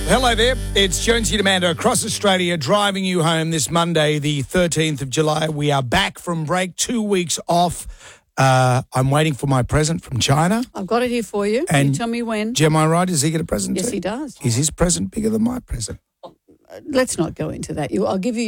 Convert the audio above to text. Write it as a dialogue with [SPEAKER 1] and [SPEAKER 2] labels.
[SPEAKER 1] Hello there, it's Jonesy Demando across Australia driving you home this Monday, the 13th of July. We are back from break, 2 weeks off. I'm waiting for my present from China.
[SPEAKER 2] I've got it here for you.
[SPEAKER 1] And
[SPEAKER 2] you tell me when.
[SPEAKER 1] Am I right? Does he get a present
[SPEAKER 2] Yes,
[SPEAKER 1] too?
[SPEAKER 2] he does.
[SPEAKER 1] Is his present bigger than my present?
[SPEAKER 2] Let's not go into that. I'll give you